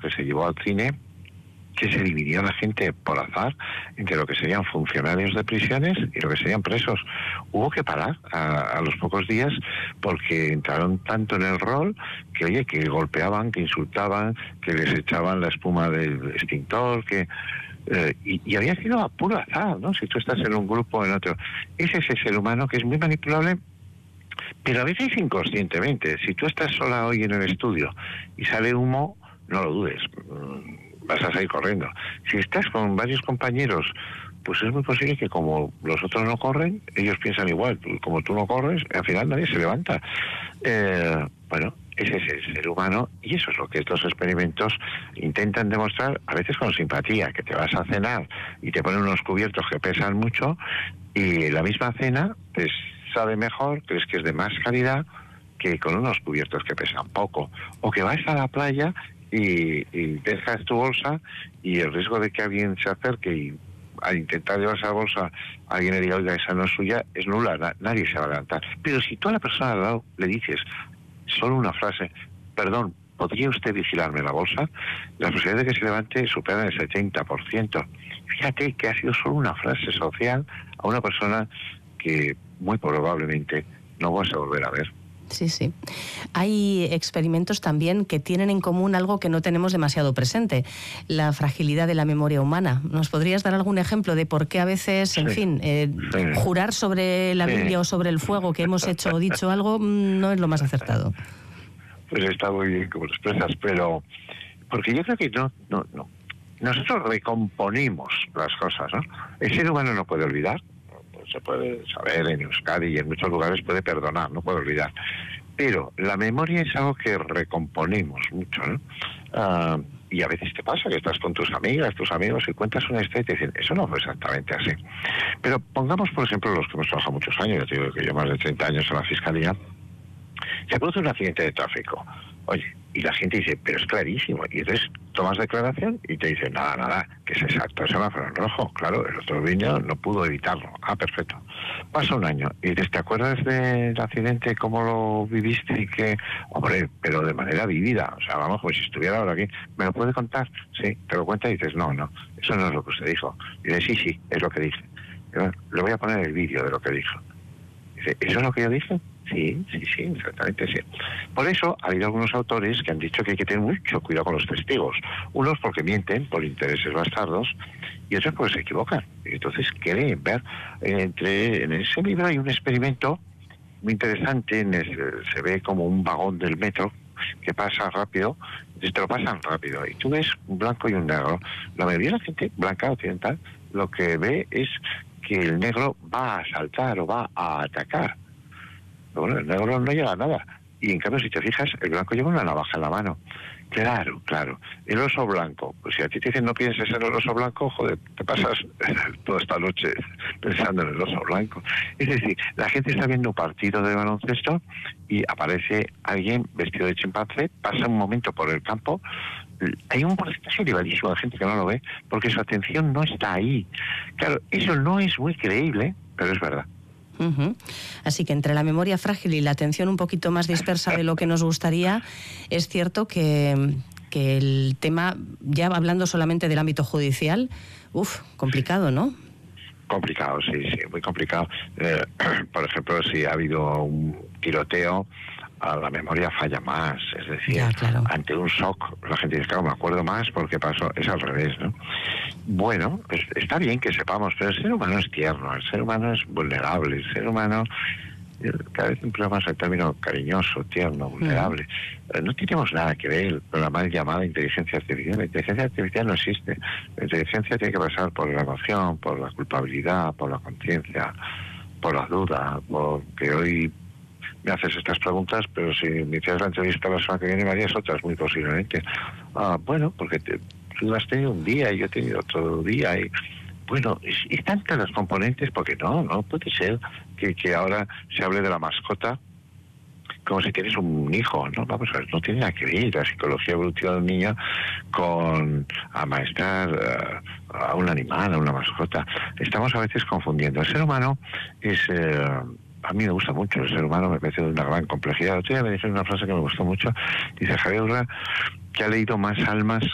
que se llevó al cine, que se dividió la gente por azar entre lo que serían funcionarios de prisiones y lo que serían presos. Hubo que parar a los pocos días porque entraron tanto en el rol que, oye, que golpeaban, que insultaban, que les echaban la espuma del extintor, que... y había sido a puro azar, ¿no? Si tú estás en un grupo o en otro. Es ese ser humano que es muy manipulable, pero a veces inconscientemente. Si tú estás sola hoy en el estudio y sale humo, no lo dudes, vas a salir corriendo. Si estás con varios compañeros, pues es muy posible que como los otros no corren, ellos piensan igual. Como tú no corres, al final nadie se levanta. Bueno, ese es el ser humano, y eso es lo que estos experimentos intentan demostrar, a veces con simpatía, que te vas a cenar y te ponen unos cubiertos que pesan mucho, y la misma cena te sabe mejor, crees que es de más calidad que con unos cubiertos que pesan poco. O que vas a la playa y dejas tu bolsa y el riesgo de que alguien se acerque y al intentar llevarse la bolsa alguien le diga, oiga, esa no es suya, es nula, nadie se va a levantar. Pero si tú a la persona al lado le dices solo una frase, perdón, ¿podría usted vigilarme la bolsa?, las posibilidades de que se levante superan el 70%. Fíjate que ha sido solo una frase social a una persona que muy probablemente no vas a volver a ver. Sí, sí. Hay experimentos también que tienen en común algo que no tenemos demasiado presente, la fragilidad de la memoria humana. ¿Nos podrías dar algún ejemplo de por qué a veces, en fin, jurar sobre la Biblia o sobre el fuego que hemos hecho o dicho algo no es lo más acertado? Pues está muy bien como lo expresas, pero porque yo creo que no. Nosotros recomponemos las cosas, ¿no? El ser humano no puede olvidar. Se puede saber en Euskadi y en muchos lugares puede perdonar, no puede olvidar. Pero la memoria es algo que recomponemos mucho, ¿no? Y a veces te pasa que estás con tus amigas, tus amigos, y cuentas una historia y te dicen, eso no fue exactamente así. Pero pongamos, por ejemplo, los que hemos trabajado muchos años, yo te digo que yo más de 30 años en la Fiscalía, se produce un accidente de tráfico. Oye, y la gente dice, pero es clarísimo. Y entonces tomas declaración y te dicen, nada, que es exacto, el semáforo en rojo. Claro, el otro niño no pudo evitarlo. Ah, perfecto. Pasa un año y dices, ¿te acuerdas del accidente, cómo lo viviste? Y que, hombre, pero de manera vivida. O sea, vamos, como si estuviera ahora aquí. ¿Me lo puede contar? Sí, te lo cuenta y dices, no, eso no es lo que usted dijo. Y dices, sí, es lo que dije. Le voy a poner el vídeo de lo que dijo. Dice, ¿eso es lo que yo dije? Sí, exactamente sí. Por eso ha habido algunos autores que han dicho que hay que tener mucho cuidado con los testigos. Unos porque mienten por intereses bastardos y otros porque se equivocan. Y entonces quieren ver. En ese libro hay un experimento muy interesante. Se ve como un vagón del metro que pasa rápido. Entonces te lo pasan rápido y tú ves un blanco y un negro. La mayoría de la gente blanca occidental lo que ve es que el negro va a saltar o va a atacar. Bueno, el negro no llega a nada. Y en cambio, si te fijas, el blanco lleva una navaja en la mano. Claro. El oso blanco. Pues si a ti te dicen no pienses en el oso blanco, joder, te pasas toda esta noche pensando en el oso blanco. Es decir, la gente está viendo un partido de baloncesto y aparece alguien vestido de chimpancé, pasa un momento por el campo. Hay un porcentaje elevadísimo de gente que no lo ve porque su atención no está ahí. Claro, eso no es muy creíble, pero es verdad. Así que entre la memoria frágil y la atención un poquito más dispersa de lo que nos gustaría, es cierto que el tema, ya hablando solamente del ámbito judicial, complicado, ¿no? Complicado, sí, muy complicado. Por ejemplo, si ha habido un tiroteo, la memoria falla más, es decir, claro. Ante un shock la gente dice, claro, me acuerdo más porque pasó, es al revés, ¿no? Bueno, pues está bien que sepamos, pero el ser humano es tierno, el ser humano es vulnerable, el ser humano, cada vez empleo más el término cariñoso, tierno, vulnerable. No tenemos nada que ver con la mal llamada inteligencia artificial. La inteligencia artificial no existe. La inteligencia tiene que pasar por la emoción, por la culpabilidad, por la conciencia, por la duda, porque hoy me haces estas preguntas, pero si me hicieras la entrevista la semana que viene me harías otras, muy posiblemente. Bueno, porque tú has tenido un día y yo he tenido otro día y bueno, están todos los componentes, porque no puede ser que ahora se hable de la mascota como si tienes un hijo, ¿no? Vamos a ver, no tiene nada que ver la psicología evolutiva de un niño con amaestrar a un animal, a una mascota. Estamos a veces confundiendo. El ser humano es... a mí me gusta mucho el ser humano, me parece de una gran complejidad. Otro día me dijeron una frase que me gustó mucho. Dice Javier Urra que ha leído más almas